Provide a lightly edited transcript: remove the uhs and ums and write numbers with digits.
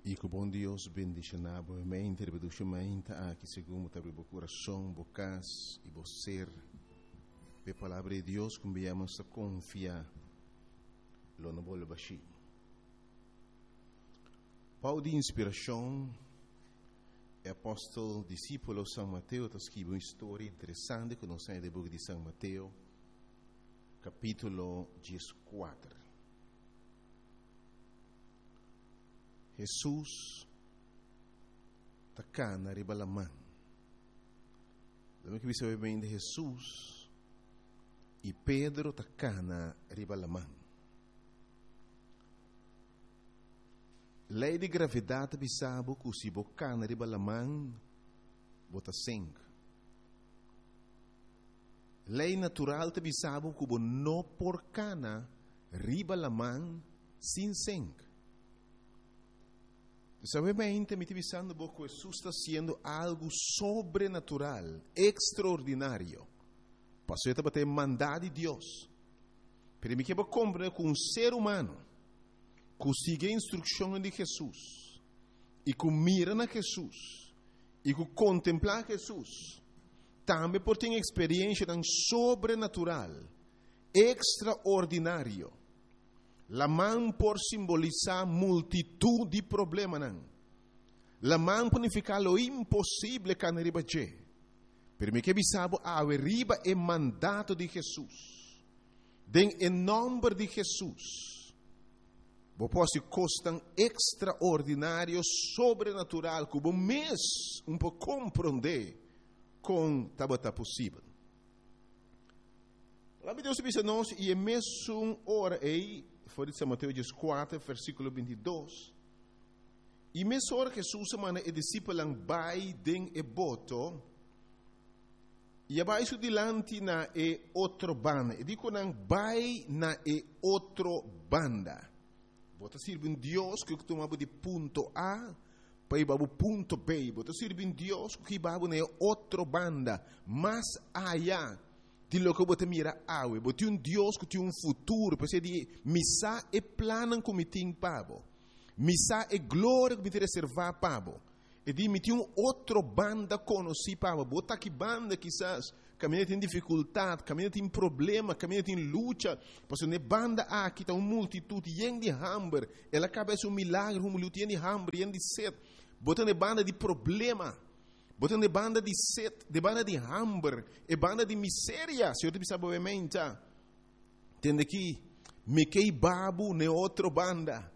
E que o bom Deus bendiga novamente, rebeduchamente aqui segundo o coração, bocas e você. A palavra de Deus que viemos a confiar, lo não vou baixar. Pau de inspiração, o apóstolo discípulo São Mateus está escrevendo uma história interessante que nós temos no livro de São Mateus, capítulo 14. Jesus está cá na ribalamã. Lembra que você sabe bem de Jesus e Pedro está cá na ribalamã. Lei de gravidade bisabo que se boca na ribalamã bota sangue. Lei natural te bisabo que não por cana ribalamã sem sangue. Sabemente me pensando que Jesus está sendo algo sobrenatural, extraordinário. Passou a bater mandado de Deus. Para mim que eu compreender que um ser humano que siga a instrução de Jesus e que mira na Jesus e que contempla Jesus, também por ter experiência tão sobrenatural, extraordinário. La mão por simbolizar multitud de problemas. La mão por significar lo impossível que não riba je. Per me que bisabo a riba é mandato de Jesus. Den em nome de Jesus. Bo posso costan extraordinário, sobrenatural, que o mês um pouco compreender com tabata possível. Lá Deus diz nós e é mesmo hora aí. Foi de São Mateus 4, versículo 22. E mesmo hora que Jesus semana e discípulo vai den e boto, e abaixo dilante na e outro banda. E digo não vai na e outro banda. Bota sirve em Deus que tomava de ponto A para ir para o ponto B. Bota sirve em Deus que vai na outro banda, mais allá. De lo que você mira awe, você um Deus que tem um futuro, para de missa e plano que me tem pabo, missa e glória que me tem reservar pabo, e de me tem outro banda conheci pabo, bota que banda quizás caminha tem dificuldade, caminha tem problema, caminha tem luta, porque ne banda aqui está uma multitude yen de hambre, ela acaba um milagre, uma luta yen de hambre, yen de sede, bota ne banda de problema. Botando de banda de sede, de banda de hambre, e banda de miséria. Se eu te pensava obviamente, entende que me quei babu ne outro banda.